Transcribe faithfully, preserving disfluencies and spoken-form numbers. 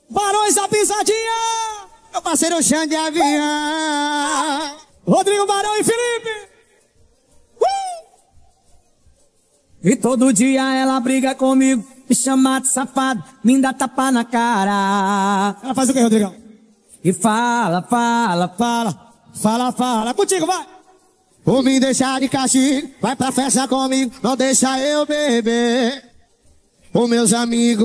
Barões da Pisadinha. Meu parceiro Xande de Avião. Rodrigo Barão e Felipe. Uh! E todo dia ela briga comigo, me chama de safado, me dá tapa na cara. Ela faz o que, Rodrigão? E fala, fala, Fala, fala, fala. Contigo, vai. por me deixar de castigo, vai pra festa comigo, não deixa eu beber. Os meus amigos